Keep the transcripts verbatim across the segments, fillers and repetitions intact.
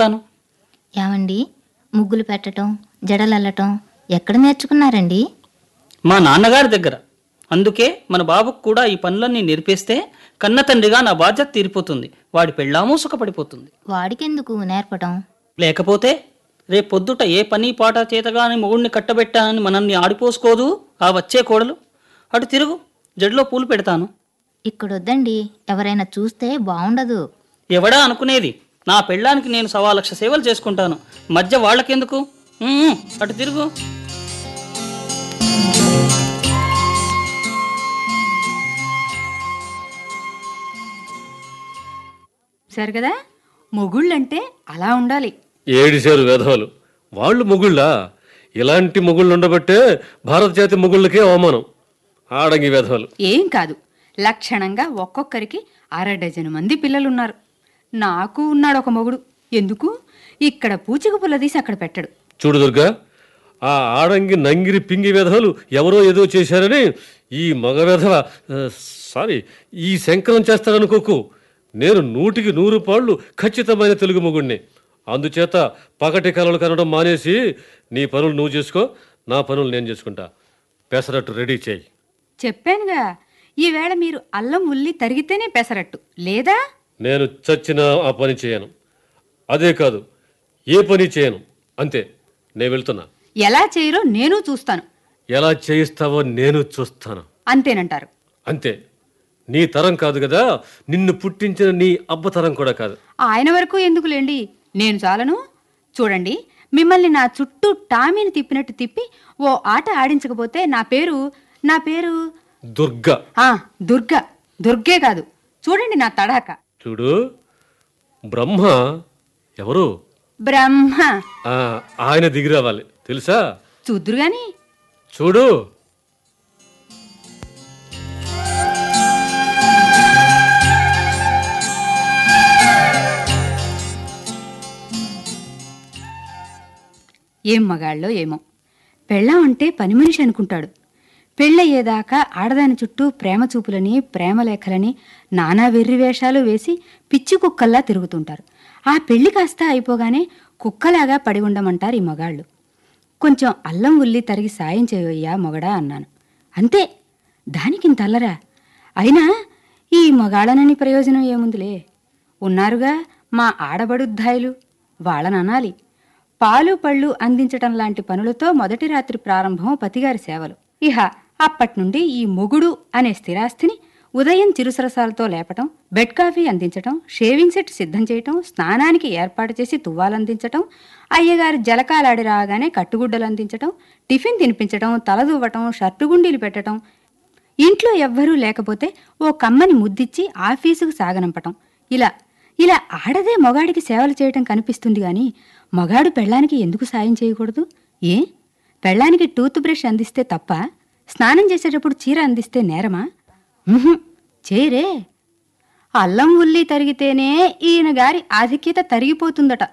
చెప్తాను. ఏమండి, ముగ్గులు పెట్టడం, జడలల్లటం ఎక్కడ నేర్చుకున్నారండి? మా నాన్నగారి దగ్గర. అందుకే మన బాబుకు కూడా ఈ పనులన్నీ నేర్పేస్తే కన్న తండ్రిగా నా బాధ్యత తీరిపోతుంది. వాడి పెళ్ళామూ సుఖపడిపోతుంది. వాడికెందుకు నేర్పటం? లేకపోతే రేపు పొద్దుట ఏ పని పాట చేతగాని మొగుడిని కట్టబెట్టానని మనల్ని ఆడిపోసుకోదు ఆ వచ్చే కోడలు. అటు తిరుగు, జడిలో పూలు పెడతాను. ఇక్కడొద్దండి, ఎవరైనా చూస్తే బాగుండదు. ఎవడా అనుకునేది? నా పెళ్ళానికి నేను సవా లక్ష సేవలు చేసుకుంటాను. మధ్య వాళ్ళకెందుకు? ఉమ్, అటు తిరుగు. సరే కదా, మొగుళ్ళంటే అలా ఉండాలి. ఏడిశారు వేధవాలు. వాళ్ళు మొగుళ్ళా? ఇలాంటి మొగుళ్ళు ఉండబట్టే భారత జాతి మొగుళ్ళకే అవమానం. ఆడంగి వేధవాలు. ఏం కాదు, లక్షణంగా ఒక్కొక్కరికి అర డజను మంది పిల్లలున్నారు. నాకు ఉన్నాడు ఒక మొగుడు. ఎందుకు? ఇక్కడ పూచిక పుల్ల తీసి అక్కడ పెట్టడు. చూడు దుర్గా, ఆ ఆడంగి నంగిరి పింగి వేధవాలు ఎవరో ఏదో చేశారని ఈ మగ వేధవ సారీ ఈ శంకరం చేస్తాడనుకోకు. నేను నూటికి నూరు పాళ్ళు ఖచ్చితమైన తెలుగు మొగుడిని. అందుచేత పగటి కలలు కనడం మానేసి నీ పనులు నువ్వు చేసుకో, నా పనులు నేను చేసుకుంటా. పెసరట్టు రెడీ చేయి. చెప్పానుగా, ఈవేళ మీరు అల్లం ఉల్లి తరిగితేనే పెసరట్టు, లేదా నేను చచ్చినా ఆ పని చేయను. అదే కాదు, ఏ పని చేయను. అంతే, నేను వెళ్తున్నా. ఎలా చేయరో నేను చూస్తాను. ఎలా చేయిస్తావో నేను చూస్తాను. అంతేనంటారు? అంతే. నీ తరం కాదు కదా, నిన్ను పుట్టించిన నీ అబ్బ తరం కూడా కాదు. ఆయన వరకు ఎందుకులేండి, నేను చాలను. చూడండి, మిమ్మల్ని నా చుట్టూ టామీని తిప్పినట్టు తిప్పి ఓ ఆట ఆడించకపోతే నా పేరు నా పేరు దుర్గా. ఆ దుర్గా. దుర్గే కాదు, చూడండి నా తడాక. చూడు, బ్రహ్మ ఎవరు? బ్రహ్మ. ఆ, ఆయన దిగి రావాలి, తెలుసా? చూద్దురు గాని. చూడు. ఏం మగాళ్ళో ఏమో, పెళ్ళాం అంటే పని మనిషి అనుకుంటాడు. పెళ్ళయ్యేదాకా ఆడదాని చుట్టూ ప్రేమ చూపులని, ప్రేమలేఖలని, నానా వెర్రి వేషాలు వేసి పిచ్చి కుక్కల్లా తిరుగుతుంటారు. ఆ పెళ్లి కాస్త అయిపోగానే కుక్కలాగా పడి ఉండమంటారు ఈ మగాళ్ళు. కొంచెం అల్లం ఉల్లి తరిగి సాయం చేయయ్యా మొగడా అన్నాను. అంతే, దానికింత అల్లరా? అయినా ఈ మగాళ్ళనని ప్రయోజనం ఏముందిలే. ఉన్నారుగా మా ఆడబడుద్దాయిలు, వాళ్ళననాలి. పాలు పళ్ళు అందించటం లాంటి పనులతో మొదటి రాత్రి ప్రారంభం పతిగారి సేవలు. ఇహ అప్పట్నుండి ఈ మొగుడు అనే స్థిరాస్తిని ఉదయం చిరుసరసాలతో లేపటం, బెడ్ కాఫీ అందించటం, షేవింగ్ సెట్ సిద్ధం చేయటం, స్నానానికి ఏర్పాటు చేసి తువ్వాలందించటం, అయ్యగారి జలకాలాడి రాగానే కట్టుగుడ్డలు అందించటం, టిఫిన్ తినిపించటం, తలదూవటం, షర్టుగుండీలు పెట్టటం, ఇంట్లో ఎవ్వరూ లేకపోతే ఓ కమ్మని ముద్దిచ్చి ఆఫీసుకు సాగనంపటం. ఇలా ఇలా ఆడదే మొగాడికి సేవలు చేయటం కనిపిస్తుంది గాని మగాడు పెళ్ళానికి ఎందుకు సాయం చేయకూడదు? ఏ పెళ్ళానికి టూత్ బ్రష్ అందిస్తే తప్ప, స్నానం చేసేటప్పుడు చీర అందిస్తే నేరమా? చేయరే. అల్లం ఉల్లి తరిగితేనే ఈయన గారి ఆధిక్యత తరిగిపోతుందట.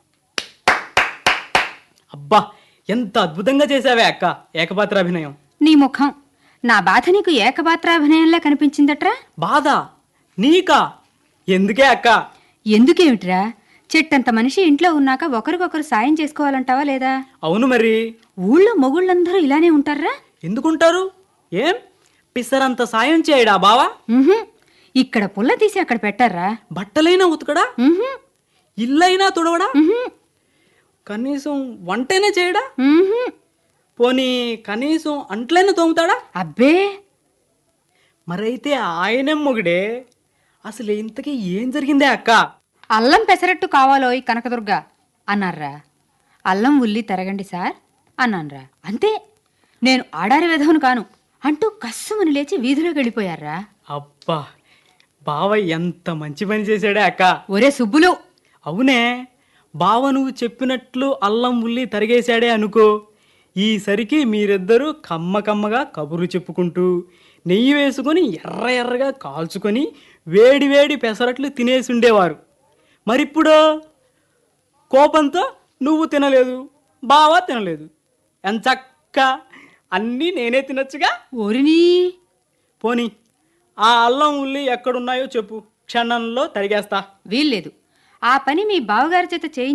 అబ్బా, ఎంత అద్భుతంగా చేశావే అక్క ఏకపాత్రాభినయం. నీ ముఖం, నా బాధ నీకు ఏకపాత్రాభినయంలా కనిపించిందట్రా? బాధ నీకా? ఎందుకే అక్క? ఎందుకేమిట్రా, చెట్టంత మనిషి ఇంట్లో ఉన్నాక ఒకరికొకరు సాయం చేసుకోవాలంటావా లేదా? అవును మరి. ఊళ్ళో మొగుళ్ళందరూ ఇలానే ఉంటారా? ఎందుకుంటారు? ఏం పిసరంత సాయం చేయడా బావా? ఇక్కడ పుల్ల తీసి అక్కడ పెట్టారా? బట్టలైనా ఉతకడా? ఇల్లైనా తుడవడా? కనీసం వంటైనా చేయడా? పోనీ కనీసం అంట్లైనా తోముతాడా? అబ్బే, మరైతే ఆయనేం మొగుడే. అసలు ఇంతకీ ఏం జరిగిందే అక్క? అల్లం పెసరట్టు కావాలో ఈ కనకదుర్గా అన్నారా. అల్లం ఉల్లి తరగండి సార్ అన్నాన్రా. అంతే, నేను ఆడారి వెధవను కాను అంటూ కస్సుమని లేచి వీధిలోకి వెళ్ళిపోయారా. అబ్బా, బావ ఎంత మంచి పని చేశాడే అక్క. ఒరే సుబ్బులు. అవునే, బావ నువ్వు చెప్పినట్లు అల్లం ఉల్లి తరిగేశాడే అనుకో. ఈసరికి మీరిద్దరూ కమ్మ కమ్మగా కబుర్లు చెప్పుకుంటూ నెయ్యి వేసుకొని ఎర్ర ఎర్రగా కాల్చుకొని వేడి వేడి పెసరట్లు తినేసి ఉండేవారు. మరిప్పుడు కోపంతో నువ్వు తినలేదు, బావా తినలేదు. ఎంచక్క అన్నీ నేనే తినొచ్చుగా. ఓరిని. పోనీ ఆ అల్లం ఉల్లి ఎక్కడున్నాయో చెప్పు, క్షణంలో తరిగేస్తా. వీల్లేదు, ఆ పని మీ బావగారి చేత చేయించి